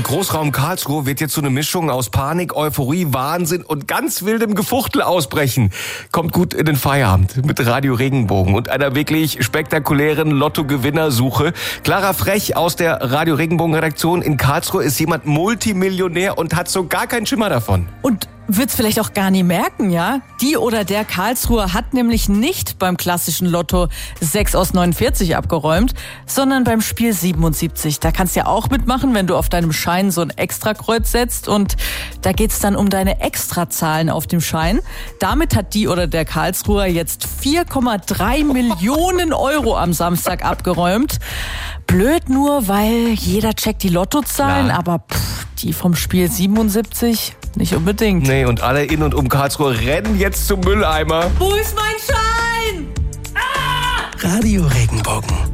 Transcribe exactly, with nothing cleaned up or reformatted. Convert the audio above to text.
Großraum Karlsruhe wird jetzt so eine Mischung aus Panik, Euphorie, Wahnsinn und ganz wildem Gefuchtel ausbrechen. Kommt gut in den Feierabend mit Radio Regenbogen und einer wirklich spektakulären Lotto-Gewinnersuche. Clara Frech aus der Radio Regenbogen-Redaktion in Karlsruhe ist jemand Multimillionär und hat so gar keinen Schimmer davon. Und wird's vielleicht auch gar nie merken, ja? Die oder der Karlsruher hat nämlich nicht beim klassischen Lotto sechs aus neunundvierzig abgeräumt, sondern beim Spiel siebenundsiebzig. Da kannst du ja auch mitmachen, wenn du auf deinem Schein so ein Extrakreuz setzt, und da geht's dann um deine Extrazahlen auf dem Schein. Damit hat die oder der Karlsruher jetzt vier Komma drei Millionen Euro am Samstag abgeräumt. Blöd nur, weil jeder checkt die Lottozahlen, Klar. aber pff, die vom Spiel siebenundsiebzig nicht unbedingt. Nee, und alle in und um Karlsruhe rennen jetzt zum Mülleimer. Wo ist mein Schein? Radio Regenbogen.